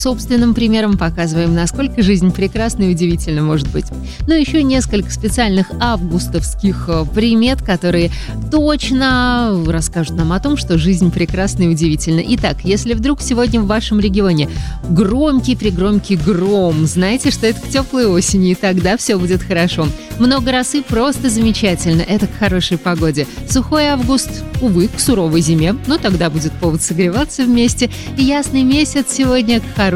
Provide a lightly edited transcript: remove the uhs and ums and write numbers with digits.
Собственным примером показываем, насколько жизнь прекрасна и удивительна может быть. Но еще несколько специальных августовских примет, которые точно расскажут нам о том, что жизнь прекрасна и удивительна. Итак, если вдруг сегодня в вашем регионе громкий-прегромкий гром, знаете, что это к теплой осени, и тогда все будет хорошо. Много росы просто замечательно, это к хорошей погоде. Сухой август, увы, к суровой зиме, но тогда будет повод согреваться вместе. И ясный месяц сегодня к хорошей